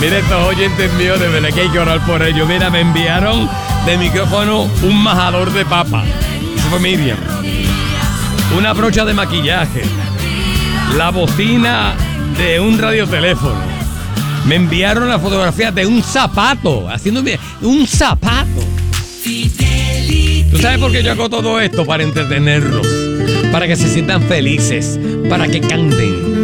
Mira, estos oyentes míos, de verdad que hay que orar por ellos. Mira, me enviaron de micrófono un majador de papa. Eso fue Miriam. Una brocha de maquillaje. La bocina de un radioteléfono. Me enviaron la fotografía de un zapato. Haciéndome un zapato. ¿Tú sabes por qué yo hago todo esto? Para entretenerlos. Para que se sientan felices. Para que canten.